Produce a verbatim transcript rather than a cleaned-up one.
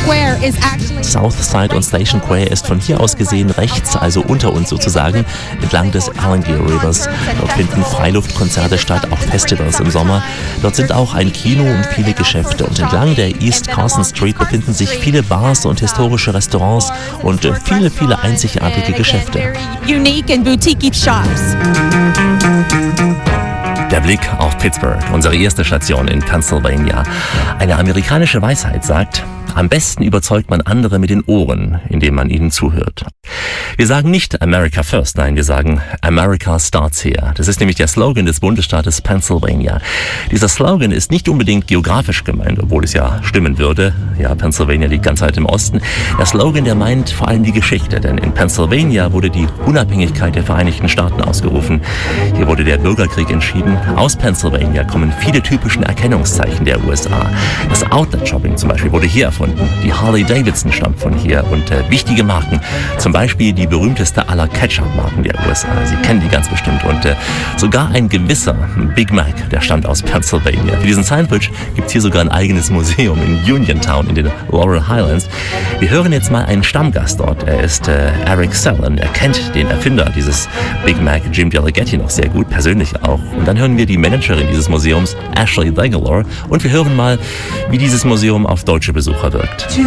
Southside und Station Square ist von hier aus gesehen rechts, also unter uns sozusagen, entlang des Alligator Rivers. Dort finden Freiluftkonzerte statt, auch Festivals im Sommer. Dort sind auch ein Kino und viele Geschäfte. Und entlang der East Carson Street befinden sich viele Bars und historische Restaurants und viele, viele einzigartige Geschäfte. Der Blick auf Pittsburgh, unsere erste Station in Pennsylvania. Eine amerikanische Weisheit sagt: Am besten überzeugt man andere mit den Ohren, indem man ihnen zuhört. Wir sagen nicht America First, nein, wir sagen America Starts Here. Das ist nämlich der Slogan des Bundesstaates Pennsylvania. Dieser Slogan ist nicht unbedingt geografisch gemeint, obwohl es ja stimmen würde. Ja, Pennsylvania liegt ganz weit im Osten. Der Slogan, der meint vor allem die Geschichte, denn in Pennsylvania wurde die Unabhängigkeit der Vereinigten Staaten ausgerufen. Hier wurde der Bürgerkrieg entschieden. Aus Pennsylvania kommen viele typischen Erkennungszeichen der U S A. Das Outlet-Shopping zum Beispiel wurde hier erfunden. Die Harley-Davidson stammt von hier und äh, wichtige Marken, zum Beispiel die berühmteste aller Ketchup-Marken der U S A. Sie kennen die ganz bestimmt und äh, sogar ein gewisser Big Mac, der stammt aus Pennsylvania. Für diesen Sandwich gibt es hier sogar ein eigenes Museum in Uniontown in den Laurel Highlands. Wir hören jetzt mal einen Stammgast dort. Er ist äh, Eric Sellen. Er kennt den Erfinder dieses Big Mac, Jim Delaghetti, noch sehr gut, persönlich auch. Und dann hören wir die Managerin dieses Museums, Ashley Bangalore, und wir hören mal, wie dieses Museum auf deutsche Besucher wirkt.